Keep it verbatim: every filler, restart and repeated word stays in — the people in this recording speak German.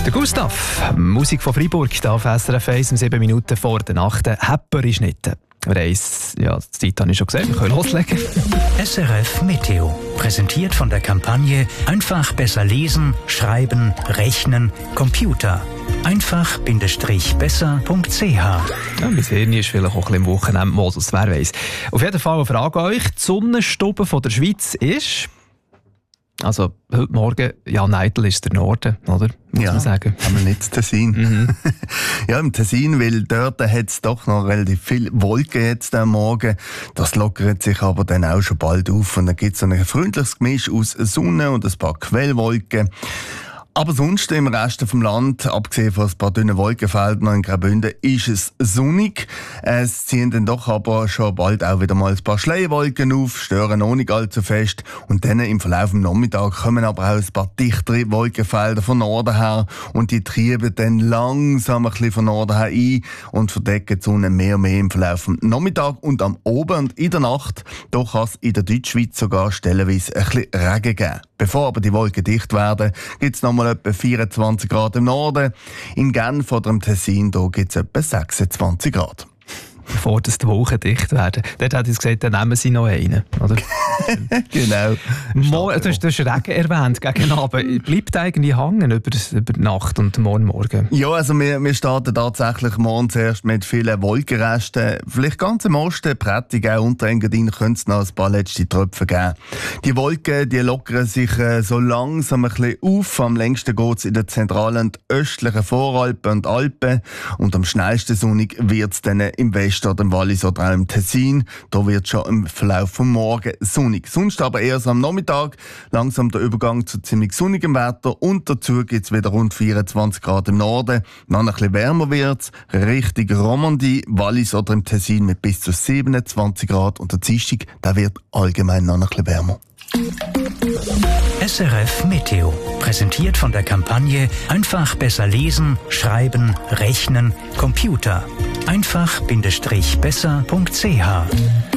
Der Gustav, Musik von Freiburg, hier auf S R F eins um sieben Minuten vor der Nacht. Hepper ist nicht. Wir haben ja, die Zeit habe ich schon gesehen, wir können loslegen. S R F Meteo, präsentiert von der Kampagne Einfach besser lesen, schreiben, rechnen, Computer. einfach-besser punkt c h. Ja, mein Hirn ist vielleicht auch ein bisschen im Wochenendmodus, wer weiss. Auf jeden Fall eine Frage an euch. Die Sonnenstube von der Schweiz ist... Also, heute Morgen, ja, Neidl ist der Norden, oder? Muss ja, man sagen. Aber nicht Tessin. Mhm. Ja, im Tessin, weil dort hat es doch noch relativ viel Wolken jetzt am Morgen. Das lockert sich aber dann auch schon bald auf. Und dann gibt es ein freundliches Gemisch aus Sonne und ein paar Quellwolken. Aber sonst im Rest vom Land, abgesehen von ein paar dünnen Wolkenfeldern in Graubünden, ist es sonnig. Es ziehen dann doch aber schon bald auch wieder mal ein paar Schleierwolken auf, stören auch nicht allzu fest. Und dann im Verlauf des Nachmittags kommen aber auch ein paar dichtere Wolkenfelder von Norden her. Und die treiben dann langsam ein bisschen von Norden her ein und verdecken die Sonne mehr und mehr im Verlauf des Nachmittags. Und am Abend und in der Nacht, da kann es in der Deutschschweiz sogar stellenweise ein bisschen Regen geben. Bevor aber die Wolken dicht werden, gibt es nochmal etwa vierundzwanzig Grad im Norden. In Genf oder im Tessin gibt es etwa sechsundzwanzig Grad. Bevor das die Wolken dicht werden. Dort hat er gesagt, dann nehmen sie noch einen, oder? Genau. Mo- du, hast, du hast Regen erwähnt gegen Abend. Bleibt eigentlich hängen über, über die Nacht und morgen Morgen? Ja, also wir, wir starten tatsächlich morgen zuerst mit vielen Wolkenresten. Vielleicht ganz im Osten, Prättig, auch Unterengadin, könnte es noch ein paar letzte Tröpfe geben. Die Wolken, die lockern sich äh, so langsam ein bisschen auf. Am längsten geht es in den zentralen und östlichen Voralpen und Alpen. Und am schnellsten sonnig wird es dann im Westen oder im Wallis oder auch im Tessin. Da wird schon im Verlauf vom Morgen sonnig. Sonst aber erst am Nachmittag langsam der Übergang zu ziemlich sonnigem Wetter und dazu gibt es wieder rund vierundzwanzig Grad im Norden. Dann ein bisschen wärmer wird's, Richtung Romandie, Wallis oder im Tessin mit bis zu siebenundzwanzig Grad und der Dienstag, der wird allgemein noch ein bisschen wärmer. S R F Meteo, präsentiert von der Kampagne Einfach besser lesen, schreiben, rechnen, Computer. einfach-besser punkt c h.